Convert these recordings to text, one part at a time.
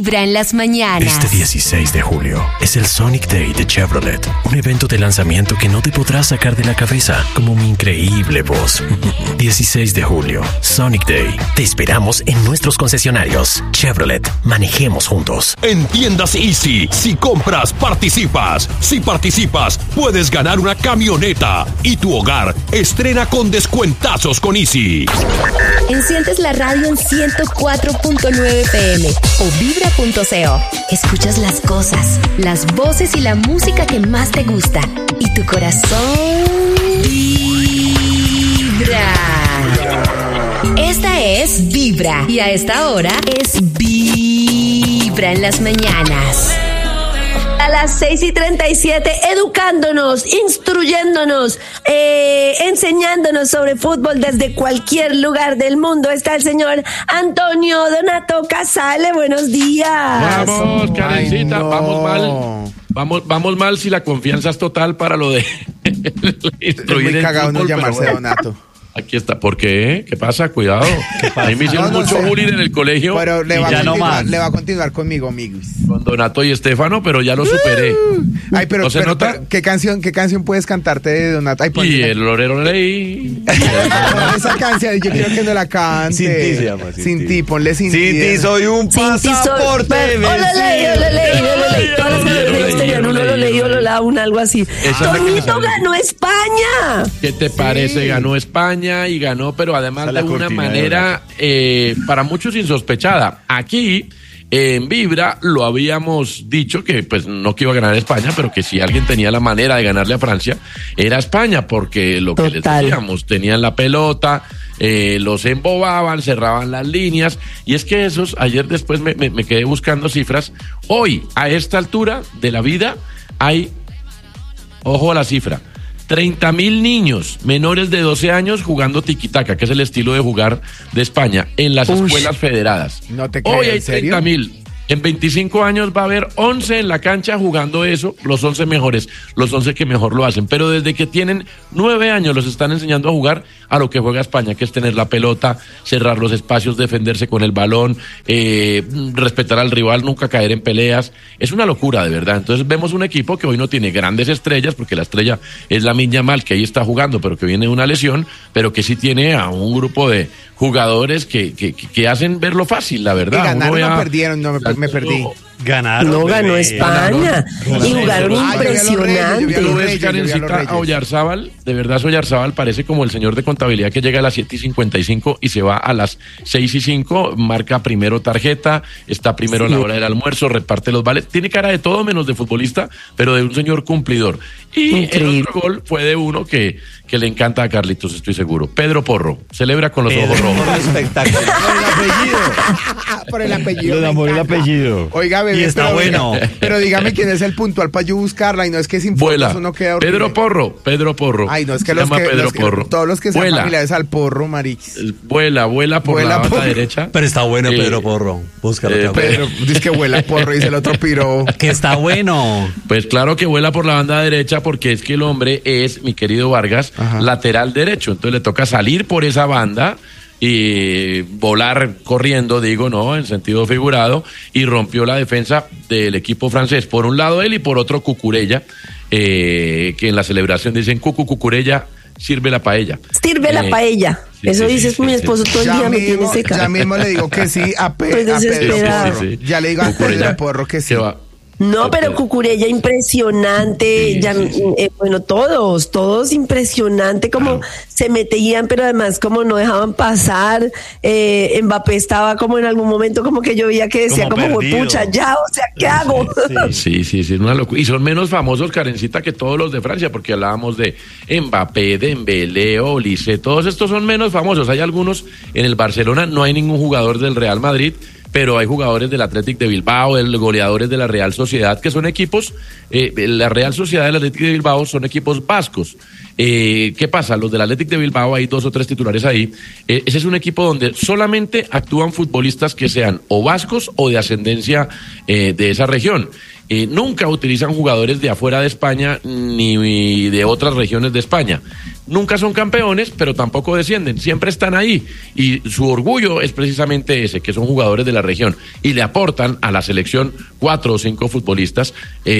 Vibra en las mañanas. Este 16 de julio es el Sonic Day de Chevrolet, un evento de lanzamiento que no te podrás sacar de la cabeza, como mi increíble voz. 16 de julio, Sonic Day. Te esperamos en nuestros concesionarios. Chevrolet, manejemos juntos. En Tiendas Easy, si compras, participas. Si participas, puedes ganar una camioneta. Y tu hogar estrena con descuentazos con Easy. Enciendes la radio en 104.9 FM o vibra.co. Escuchas las cosas, las voces y la música que más te gusta. Y tu corazón vibra. Esta es Vibra. Y a esta hora es Vibra en las mañanas. A las 6:37, educándonos, instruyéndonos, enseñándonos sobre fútbol desde cualquier lugar del mundo, está el señor Antonio Donato Casale. Buenos días. Vamos, Karencita, Ay, no. Vamos mal si la confianza es total para lo de Es muy cagado no llamarse Donato. Aquí está. ¿Por qué? ¿Qué pasa? Cuidado. A mí me hicieron No mucho sé. bullying en el colegio. Pero le y va, ya no más. le va a continuar conmigo, amigos. Con Donato y Estefano, pero ya lo superé. Ay, pero, ¿No se pero, nota? pero, ¿qué canción puedes cantarte de Donato? Ay, Y el lorero leí. esa canción, yo quiero que no la cante. Sin ti se llama, Sin ti, ponle sin ti. Sin ti soy un pasaporte. Yo lo leí. Todas las canciones del exterior, uno lo leí, lo la un algo así. Esa es la que me Toñito sale. ganó España. ¿Qué te parece? Ganó España y ganó, pero además Esa es de la una cortina de manera para muchos insospechada. Aquí en Vibra lo habíamos dicho que pues no que iba a ganar España, pero que si alguien tenía la manera de ganarle a Francia era España, porque lo que les Total. decíamos, tenían la pelota, los embobaban, cerraban las líneas, y es que esos, ayer después me quedé buscando cifras. Hoy, a esta altura de la vida, hay, ojo a la cifra, 30.000 niños menores de 12 años jugando tiquitaca, que es el estilo de jugar de España, en las escuelas federadas. No te creo, Hoy hay ¿en serio? 30.000. En 25 años va a haber 11 en la cancha jugando eso, los 11 mejores, los 11 que mejor lo hacen. Pero desde que tienen 9 años los están enseñando a jugar a lo que juega España, que es tener la pelota, cerrar los espacios, defenderse con el balón, respetar al rival, nunca caer en peleas. Es una locura, de verdad. Entonces vemos un equipo que hoy no tiene grandes estrellas, porque la estrella es Lamine Yamal, que ahí está jugando, pero que viene de una lesión, pero que sí tiene a un grupo de jugadores que hacen verlo fácil, la ¿Y verdad. ganaron Uno o ya- perdieron? No, me perdí. Ganaron. No ganó bebé. España. Y jugaron Ah, yo vi a los Reyes, yo vi a Tú los impresionante. ves, Reyes, Karencita, a Oyarzábal, de verdad Oyarzábal parece como el señor de contabilidad que llega a las 7:55 y se va a las 6:05, marca primero tarjeta, está primero a la hora del almuerzo, reparte los vales, tiene cara de todo menos de futbolista, pero de un señor cumplidor. Y Increíble. el otro gol fue de uno que le encanta a Carlitos, estoy seguro. Pedro Porro, celebra con los ojos rojos. Espectacular. Por el apellido. Lo me enamoró el encanta. apellido. Oiga, bebé. Y está pero bueno. Pero dígame quién es el puntual para yo buscarla, y no es que sin Vuela. fotos uno queda horrible. Pedro Porro. Ay, no, es que Se los llama que, Pedro los que- Porro. todos los que sean Vuela. familiares al porro, mariquis. Vuela por Vuela la banda por- derecha. Pero está bueno, Pedro Porro. Búscalo. que Pedro, dice que vuela porro, dice el otro piro. Que está bueno. Pues claro que vuela por la banda derecha, porque es que el hombre es, mi querido Vargas, Ajá. lateral derecho. Entonces le toca salir por esa banda y volar corriendo, digo, no, en sentido figurado, y rompió la defensa del equipo francés. Por un lado él y por otro Cucurella, que en la celebración dicen Cucurella, sirve la paella. Sirve la paella. sí, Eso sí, dice sí, mi sí, esposo todo el día, me tiene seca. ya mismo le digo que sí a Estoy Pedro desesperado. Porro. Ya le digo a Cucurella, Pedro Porro que sí. que va. No, pero Cucurella impresionante, Sí, ya, sí. bueno, todos impresionante, como se metían, pero además como no dejaban pasar. Mbappé estaba como en algún momento como que yo veía que decía Como como perdido. pucha, ya, o sea, ¿qué hago? Sí, es una locura. Y son menos famosos, Karencita, que todos los de Francia, porque hablábamos de Mbappé, Dembélé, Olise, todos estos son menos famosos. Hay algunos en el Barcelona, no hay ningún jugador del Real Madrid, pero hay jugadores del Athletic de Bilbao, goleadores de la Real Sociedad, que son equipos, la Real Sociedad del Athletic de Bilbao son equipos vascos. ¿Qué pasa? Los del Athletic de Bilbao, hay 2 o 3 titulares ahí. Ese es un equipo donde solamente actúan futbolistas que sean o vascos o de ascendencia de esa región. nunca utilizan jugadores de afuera de España ni de otras regiones de España. Nunca son campeones, pero tampoco descienden, siempre están ahí, y su orgullo es precisamente ese, que son jugadores de la región, y le aportan a la selección 4 o 5 futbolistas,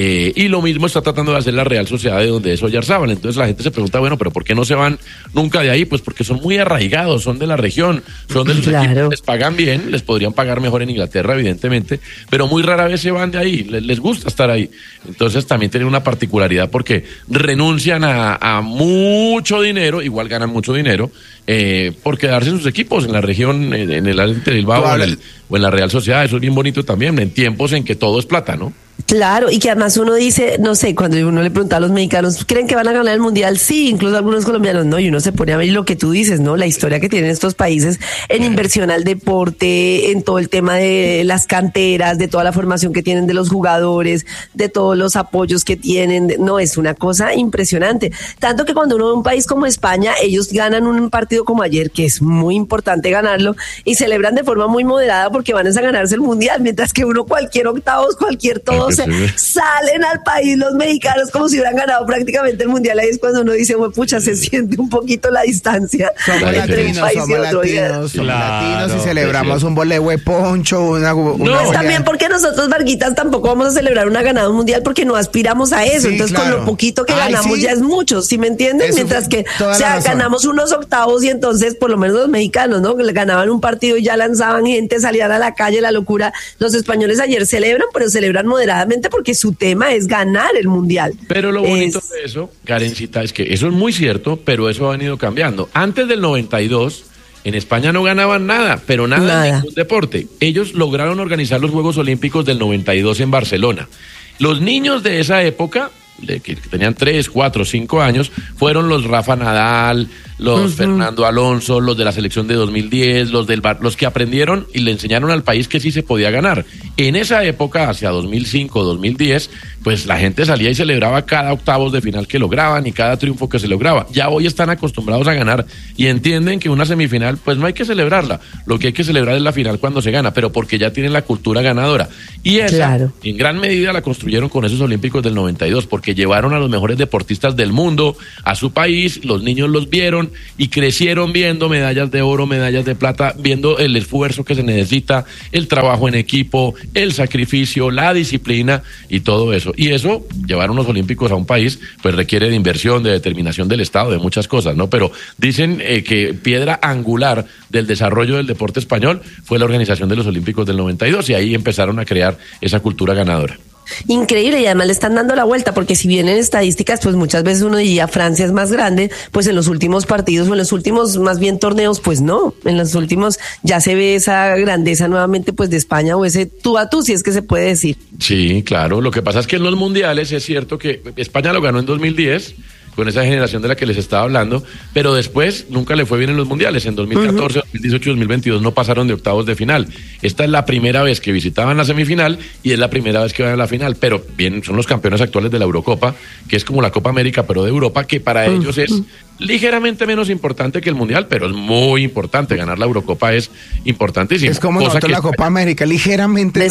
y lo mismo está tratando de hacer la Real Sociedad, de donde es Oyarzábal. Entonces la gente se pregunta, bueno, pero ¿por qué no se van nunca de ahí? Pues porque son muy arraigados, son de la región, son de sus equipos, les pagan bien, les podrían pagar mejor en Inglaterra, evidentemente, pero muy rara vez se van de ahí, les gusta estar ahí. Entonces también tienen una particularidad porque renuncian a mucho dinero, igual ganan mucho dinero, por quedarse en sus equipos, en la región, en el Atlético de Bilbao o en la Real Sociedad. Eso es bien bonito también, en tiempos en que todo es plata, ¿no? Claro, y que además uno dice, no sé, cuando uno le pregunta a los mexicanos, ¿creen que van a ganar el Mundial? Sí, incluso algunos colombianos, no, y uno se pone a ver lo que tú dices, ¿no? La historia que tienen estos países en inversión al deporte, en todo el tema de las canteras, de toda la formación que tienen de los jugadores, de todos los apoyos que tienen, no, es una cosa impresionante. Tanto que cuando uno ve un país como España, ellos ganan un partido como ayer, que es muy importante ganarlo, y celebran de forma muy moderada porque van a ganarse el Mundial, mientras que uno cualquier octavos, cualquier todo, salen al país los mexicanos como si hubieran ganado prácticamente el Mundial. Ahí es cuando uno dice, bueno, pucha, se siente un poquito la distancia entre un país y otro. Somos latinos y celebramos un bolegue poncho, una también porque nosotros, Varguitas, tampoco vamos a celebrar una ganada de un Mundial porque no aspiramos a eso. Sí, entonces, claro. con lo poquito que ganamos ya es mucho, ¿sí me entienden? Mientras que, ganamos unos octavos y entonces, por lo menos los mexicanos, ¿no? Que ganaban un partido y ya lanzaban gente, salían a la calle, la locura. Los españoles ayer celebran, pero celebran moderadamente porque su tema es ganar el Mundial. Pero lo bonito de eso, Karencita, es que eso es muy cierto, pero eso ha venido cambiando. Antes del 92, en España no ganaban nada, pero nada en ningún deporte. Ellos lograron organizar los Juegos Olímpicos del 92 en Barcelona. Los niños de esa época, que tenían 3, 4, 5 años, fueron los Rafa Nadal, los Fernando Alonso, los de la selección de 2010, los que aprendieron y le enseñaron al país que sí se podía ganar. En esa época, hacia 2005, 2010, pues la gente salía y celebraba cada octavos de final que lograban y cada triunfo que se lograba. Ya hoy están acostumbrados a ganar y entienden que una semifinal, pues no hay que celebrarla. Lo que hay que celebrar es la final cuando se gana, pero porque ya tienen la cultura ganadora. Y esa, en gran medida, la construyeron con esos Olímpicos del 92, porque llevaron a los mejores deportistas del mundo a su país, los niños los vieron y crecieron viendo medallas de oro, medallas de plata, viendo el esfuerzo que se necesita, el trabajo en equipo, el sacrificio, la disciplina y todo eso. Y eso, llevar unos Olímpicos a un país, pues requiere de inversión, de determinación del Estado, de muchas cosas, ¿no? Pero dicen que piedra angular del desarrollo del deporte español fue la organización de los Olímpicos del 92 y ahí empezaron a crear esa cultura ganadora. Increíble, y además le están dando la vuelta, porque si bien en estadísticas, pues muchas veces uno diría Francia es más grande, pues en los últimos partidos o en los últimos más bien torneos, pues no, en los últimos ya se ve esa grandeza nuevamente pues de España, o ese tú a tú, si es que se puede decir. Sí, claro, lo que pasa es que en los mundiales es cierto que España lo ganó en 2010, con esa generación de la que les estaba hablando, pero después nunca le fue bien en los mundiales. En 2014, 2018 y 2022 no pasaron de octavos de final. Esta es la primera vez que visitaban la semifinal y es la primera vez que van a la final, pero bien, son los campeones actuales de la Eurocopa, que es como la Copa América, pero de Europa, que para ellos es ligeramente menos importante que el mundial, pero es muy importante. Ganar la Eurocopa es importantísimo. Es como nosotros la Copa América, ligeramente.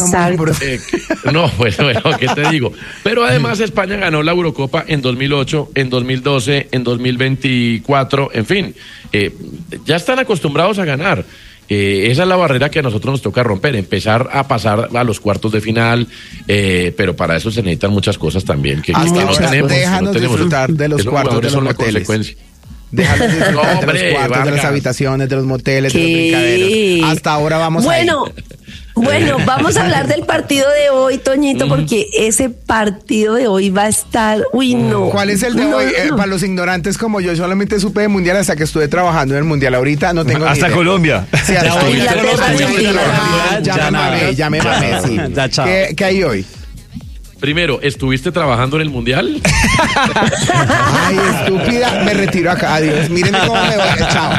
No, bueno, ¿qué te digo? Pero además España ganó la Eurocopa en 2008, en 2012, en 2024, en fin, ya están acostumbrados a ganar. Esa es la barrera que a nosotros nos toca romper, empezar a pasar a los cuartos de final, pero para eso se necesitan muchas cosas también que no tenemos. Déjanos disfrutar de los cuartos de los moteles. Déjanos disfrutar de los cuartos, de las habitaciones, de los moteles, de los brincaderos. Hasta ahora vamos Bueno, vamos a hablar del partido de hoy, Toñito, porque ese partido de hoy va a estar... Uy, no. ¿Cuál es el de hoy? Para los ignorantes como yo solamente supe de mundial hasta que estuve trabajando en el mundial. Ahorita no tengo hasta Colombia. Sí, ya me mamé, sí. ¿Qué hay hoy? Primero, ¿estuviste trabajando en el mundial? Ay, estúpida, me retiro acá. Adiós, mírenme cómo me voy. Chao.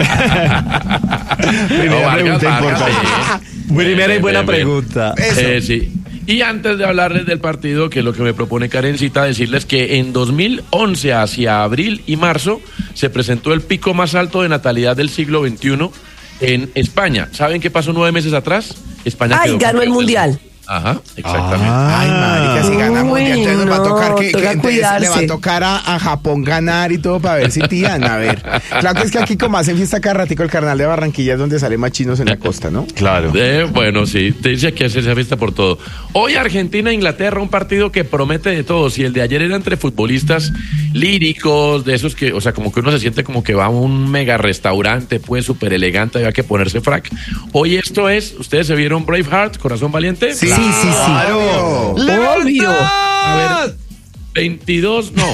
Primera pregunta importante. Primera y buena pregunta. Sí. Y antes de hablarles del partido, que es lo que me propone Karencita, decirles que en 2011, hacia abril y marzo, se presentó el pico más alto de natalidad del siglo XXI en España. ¿Saben qué pasó 9 meses atrás? España ganó el mundial. Ajá, exactamente. Ay, marica, si ganamos, entonces nos va a tocar cuidarse. le va a tocar a Japón ganar y todo para ver si tiran. A ver. Claro que es que aquí como hacen fiesta cada ratico, el carnaval de Barranquilla es donde salen más chinos en la costa, ¿no? Claro. Bueno, sí, te dice que hace esa fiesta por todo. Hoy Argentina-Inglaterra, un partido que promete de todo. Si el de ayer era entre futbolistas líricos, de esos que, o sea, como que uno se siente como que va a un mega restaurante, pues súper elegante, había que ponerse frac. Hoy esto es, ¿ustedes se vieron Braveheart, Corazón Valiente? Sí. Obvio. A ver, 22, no,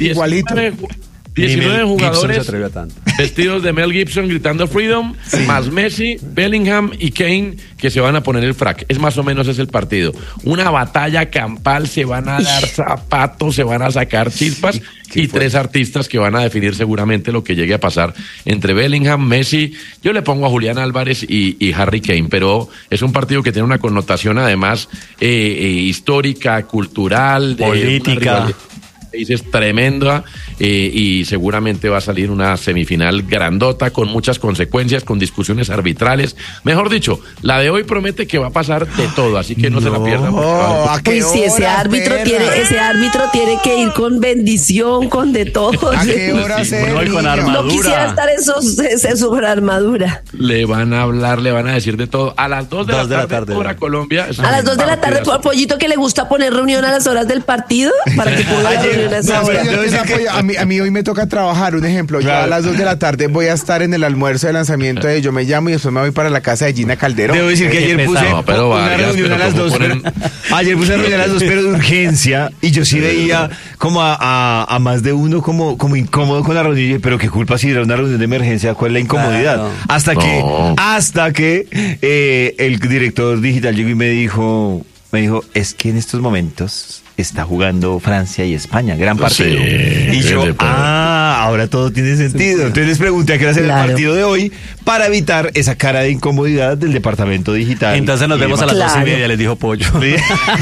19 jugadores se atreve a tanto. vestidos de Mel Gibson gritando Freedom, más Messi, Bellingham y Kane que se van a poner el frac. Es más o menos ese el partido. Una batalla campal, se van a dar zapatos, se van a sacar chispas y tres artistas que van a definir seguramente lo que llegue a pasar entre Bellingham, Messi. Yo le pongo a Julián Álvarez y Harry Kane, pero es un partido que tiene una connotación además histórica, cultural, política. Es tremenda y seguramente va a salir una semifinal grandota con muchas consecuencias, con discusiones arbitrales. Mejor dicho, la de hoy promete que va a pasar de todo, así que no se la pierdan. Pues sí, ese árbitro tiene que ir con bendición, con de todo. ¿A qué hora con armadura? No quisiera estar en su armadura. Le van a hablar, le van a decir de todo. A las 2 de la tarde, hora Colombia. A las 2 de la tarde, por Pollito, que le gusta poner reunión a las horas del partido para que pueda la reunión a esa hora. A mí hoy me toca trabajar, un ejemplo. Yo a las 2 de la tarde voy a estar en el almuerzo de lanzamiento de Yo Me Llamo y después me voy para la casa de Gina Calderón. Debo decir que ayer puse una reunión a las 2. Ayer puse una reunión a las 2, pero de urgencia. Y yo sí veía como a más de uno como incómodo con la reunión. Pero qué culpa si era una reunión de emergencia, ¿cuál es la incomodidad? Claro. Hasta que el director digital llegó y me dijo, es que en estos momentos está jugando Francia y España, gran partido. Sí, y yo, ahora todo tiene sentido. Entonces les pregunté a qué hacer el partido de hoy para evitar esa cara de incomodidad del departamento digital. Entonces nos vemos a las 2:30, les dijo Pollo. Me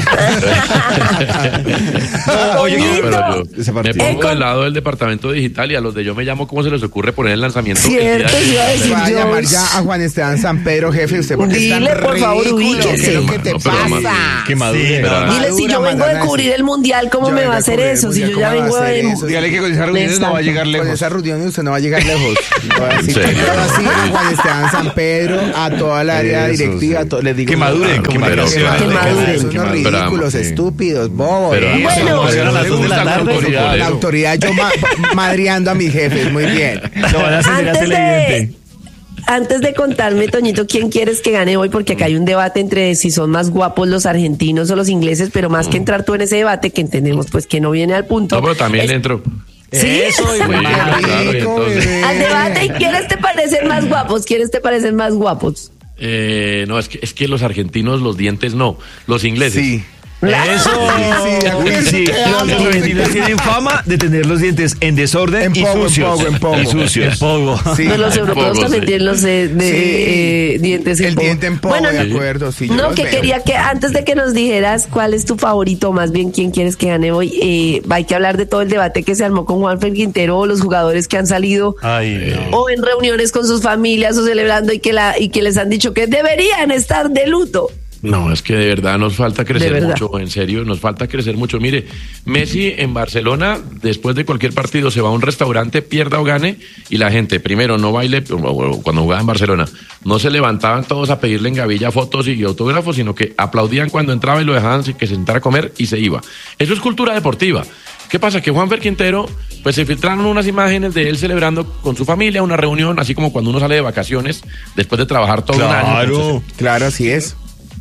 pongo del lado del departamento digital y a los de Yo Me Llamo, ¿cómo se les ocurre poner el lanzamiento? Cierto, va a llamar ya a Juan Esteban Sampedro, jefe, usted porque dile, es tan por favor, ubíquese. ¿Qué es lo que te pasa? Que madure. Dile, si yo vengo de cubrir el mundial, ¿cómo me va a hacer eso? Si yo ya vengo de... Dígale que con esa reunión no va a llegar lejos. Con esa reunión usted no va a llegar lejos. Así a Juan Esteban Sampedro, a toda la área directiva, les digo... Que maduren. Son unos ridículos, estúpidos, bobos. Bueno, la autoridad, yo madreando a mis jefes, muy bien. Lo van a hacer televidente. Antes de contarme, Toñito, ¿quién quieres que gane hoy? Porque acá hay un debate entre si son más guapos los argentinos o los ingleses, pero más que entrar tú en ese debate, que entendemos pues que no viene al punto. No, pero también entro. ¿Sí? Eso, Al debate, ¿y quiénes te parecen más guapos? No, es que los argentinos, los dientes no, los ingleses. Sí. Eso. Sí. Los argentinos tienen fama de tener los dientes en desorden y sucios. En polvo. Sí. Pero los europeos también tienen los dientes en polvo. El diente en polvo, bueno, de acuerdo. Sí, no, que quería que antes de que nos dijeras cuál es tu favorito, más bien quién quieres que gane hoy, hay que hablar de todo el debate que se armó con Juanfer Quintero, o los jugadores que han salido o en reuniones con sus familias o celebrando y que les han dicho que deberían estar de luto. No, es que de verdad nos falta crecer mucho, en serio, nos falta crecer mucho. Mire, Messi en Barcelona, después de cualquier partido, se va a un restaurante, pierda o gane, y la gente, primero, no baile, cuando jugaba en Barcelona, no se levantaban todos a pedirle en gavilla fotos y autógrafos, sino que aplaudían cuando entraba y lo dejaban que se sentara a comer y se iba. Eso es cultura deportiva. ¿Qué pasa? Que Juanfer Quintero, pues se filtraron unas imágenes de él celebrando con su familia una reunión, así como cuando uno sale de vacaciones, después de trabajar todo un año. Entonces, claro, así es.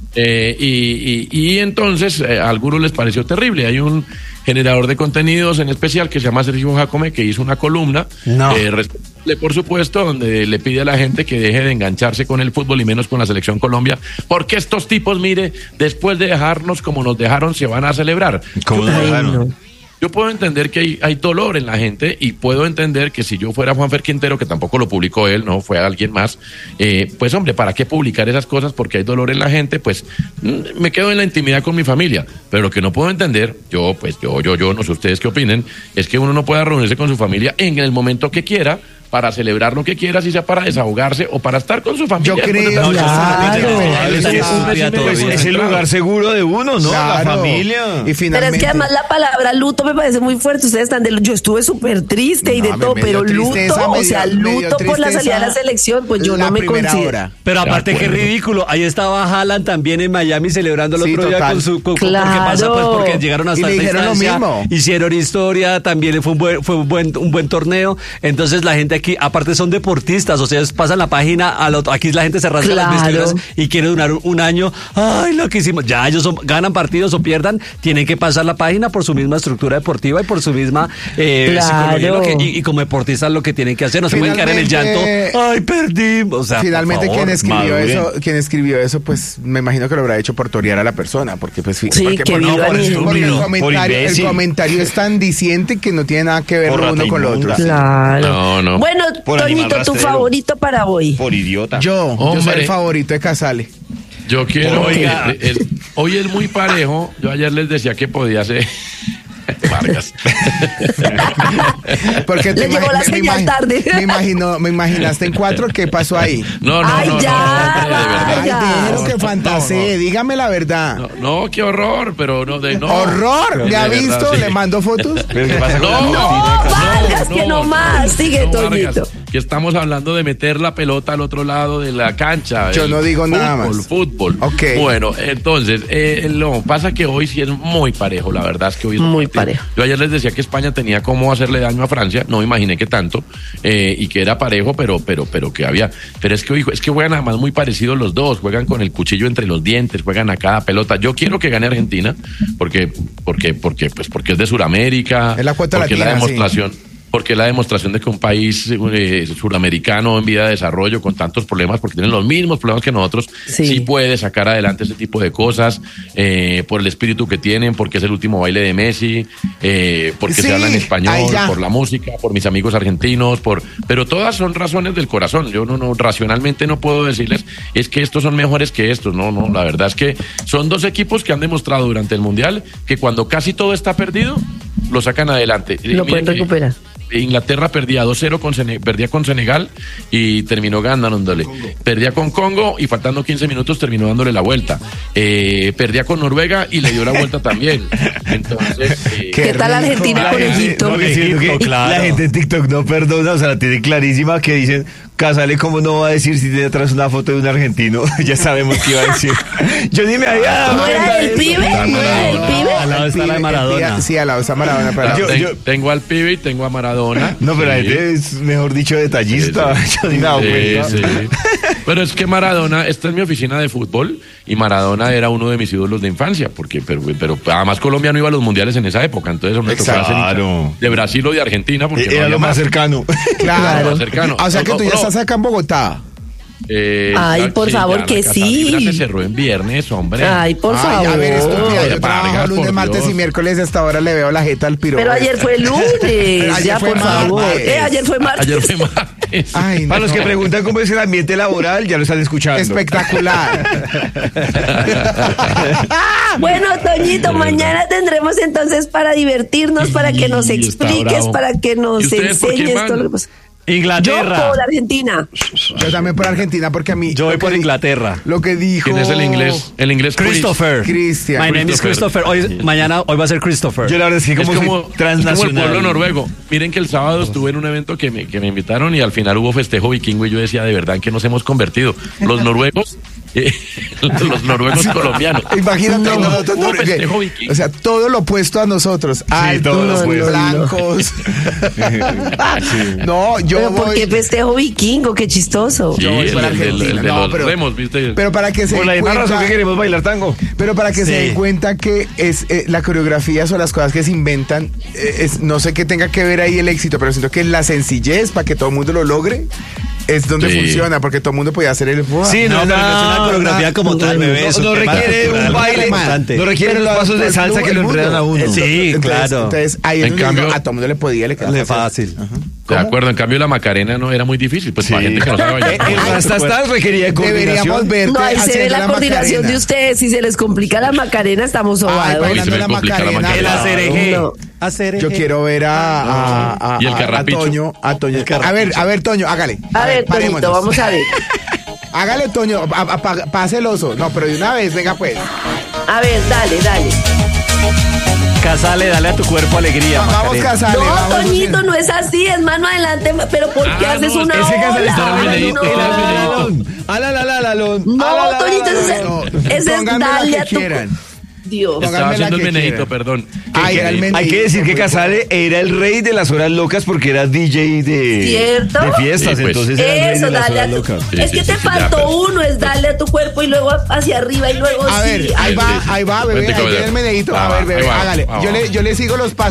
Y entonces a algunos les pareció terrible. Hay un generador de contenidos en especial que se llama Sergio Jacome, que hizo una columna responsable, por supuesto, donde le pide a la gente que deje de engancharse con el fútbol y menos con la selección Colombia, porque estos tipos, mire, después de dejarnos como nos dejaron, se van a celebrar. ¿Cómo nos dejaron? Yo puedo entender que hay dolor en la gente y puedo entender que si yo fuera Juanfer Quintero, que tampoco lo publicó él, no fue alguien más, pues hombre, ¿para qué publicar esas cosas? Porque hay dolor en la gente, pues me quedo en la intimidad con mi familia. Pero lo que no puedo entender, yo, no sé ustedes qué opinen, es que uno no pueda reunirse con su familia en el momento que quiera, para celebrar lo que quiera, si sea para desahogarse o para estar con su familia. Yo creo, es el lugar seguro de uno, ¿no? Claro. La familia. Y finalmente, pero es que además la palabra luto me parece muy fuerte. Ustedes están yo estuve súper triste y de todo, pero luto, luto por la salida de la selección, pues yo no me considero. Pero aparte qué ridículo, ahí estaba Haaland también en Miami celebrando el otro día porque pasa pues porque llegaron hasta esta instancia, hicieron historia, también fue un buen torneo. Entonces la gente aquí, aparte son deportistas, o sea, pasan la página aquí la gente se rasga las vestiduras y quiere durar un año. Ay, lo que hicimos, ya ellos ganan partidos o pierdan, tienen que pasar la página por su misma estructura deportiva y por su misma psicología y como deportistas lo que tienen que hacer, no se pueden caer en el llanto. Ay, perdí. O sea, finalmente por favor, quien escribió eso, pues me imagino que lo habrá hecho por torear a la persona, porque pues porque el comentario es tan diciente que no tiene nada que ver lo uno con lo otro. Claro. No. Bueno, Toñito, tu favorito para hoy. Por idiota. Yo soy el favorito de Casale. Yo quiero, hoy es muy parejo. Yo ayer les decía que podía ser Vargas. Porque le llegó la señal tarde. Me imaginaste en 4, ¿qué pasó ahí? No, de verdad. Déjelo que fantasee, dígame la verdad. No, qué horror, pero no. ¿Horror? ¿Le ha visto? Sí. ¿Le mando fotos? Vargas, que no más. Sigue, Toñito. Que estamos hablando de meter la pelota al otro lado de la cancha. Yo no digo nada más. Fútbol. Okay. Bueno, entonces, pasa que hoy sí es muy parejo, la verdad es que hoy es muy parejo. Yo ayer les decía que España tenía cómo hacerle daño a Francia, no me imaginé que tanto, y que era parejo, pero que había. Pero es que hoy juegan además muy parecidos los dos, juegan con el cuchillo entre los dientes, juegan a cada pelota. Yo quiero que gane Argentina, porque es de Sudamérica, es la cuota porque latina, la demostración. Sí. Porque la demostración de que un país suramericano en vía de desarrollo con tantos problemas, porque tienen los mismos problemas que nosotros, sí puede sacar adelante ese tipo de cosas, por el espíritu que tienen, porque es el último baile de Messi, porque se habla en español, por la música, por mis amigos argentinos, pero todas son razones del corazón. Yo no racionalmente no puedo decirles es que estos son mejores que estos. No, la verdad es que son dos equipos que han demostrado durante el Mundial que cuando casi todo está perdido, lo sacan adelante. Lo pueden recuperar. Inglaterra perdía 2-0 perdía con Senegal y terminó ganándole. Perdía con Congo y faltando 15 minutos terminó dándole la vuelta. Perdía con Noruega y le dio la vuelta también. Entonces, ¿qué tal Argentina con Egipto? La gente en TikTok no perdona, o sea, la tiene clarísima, que dicen, Casale, ¿cómo no va a decir si tiene atrás una foto de un argentino? Ya sabemos qué iba a decir. Yo ni me había dado cuenta. ¿No era del pibe? Al lado está la de Maradona. Sí, al lado está Maradona. Yo tengo al pibe y tengo a Maradona. No, pero la gente es, mejor dicho, detallista. Yo ni me he dado cuenta. Sí. Pero es que Maradona, esta es mi oficina de fútbol y Maradona era uno de mis ídolos de infancia, pero además Colombia no iba a los mundiales en esa época, entonces me tocaba hacer de Brasil o de Argentina porque era lo más cercano. Claro. O sea que tú ya estás acá en Bogotá. Ay, por favor, que sí. Se cerró en viernes, hombre. Ay, por favor. A ver, estúpida, yo trabajo lunes, martes y miércoles, hasta ahora le veo la jeta al piro. Pero ayer fue lunes, ya, por favor. Ayer fue martes. Ay, para los que preguntan cómo es el ambiente laboral, ya lo están escuchando. Espectacular. Bueno, Toñito, mañana tendremos entonces para divertirnos, para que nos expliques, para que nos enseñes todo lo que pasa. Inglaterra. Yo por Argentina. Yo también por Argentina, porque a mí. Yo voy por Inglaterra. Lo que dijo. ¿Quién es el inglés? El inglés Christopher. Christian. My name is Christopher. Hoy va a ser Christopher. Yo la verdad es que como transnacional. Es como el pueblo noruego. Miren que el sábado estuve en un evento que me invitaron y al final hubo festejo vikingo y yo decía, de verdad, ¿en qué nos hemos convertido? Los noruegos. Los noruegos colombianos. Imagínate, o sea, todo lo opuesto a nosotros. Altos, blancos. No, yo pero ¿por qué festejo vikingo? Qué chistoso. Sí, el de los remos, ¿viste? Pero para que se por la misma razón que queremos bailar tango. Pero para que se den cuenta que es la coreografía o las cosas que se inventan, no sé qué tenga que ver ahí el éxito, pero siento que la sencillez para que todo el mundo lo logre es donde funciona, porque todo el mundo podía hacer el sí, no es una coreografía como tal, bebé. No requiere un baile, no requiere los pasos de salsa que lo enredan a uno. Sí, claro. Entonces ahí en cambio a todo el mundo le podía, le quedaba fácil. De acuerdo, en cambio la Macarena no era muy difícil, pues para gente que no sabe bailar. Hasta requería de coordinación. Deberíamos verte. No, ahí se ve la coordinación de ustedes. Si se les complica la Macarena, estamos sobados. Bailando la Macarena. El acereje. Yo quiero ver a y el carrapicho. A Toño. A ver, Toño, hágale. A ver, Toñito, vamos a ver. Hágale, Toño, pase el oso. No, pero de una vez, venga pues. A ver, dale. Casale, dale a tu cuerpo alegría. Vamos, Casale. No, vamos, Toñito, no es así, es mano adelante. Pero ¿por qué haces una ese Casale está ola? No, Toñito, ese es dale a tu... Dios. Estaba haciendo el meneíto, perdón. Hay que decir que Casale era el rey de las horas locas porque era DJ de fiestas, sí, pues. entonces era el rey de las horas locas. Es que te faltó uno, es darle a tu cuerpo y luego hacia arriba y luego a ver, ahí va, bebé, ahí viene el meneíto. A ver, bebé, hágale. Yo le sigo los pasos.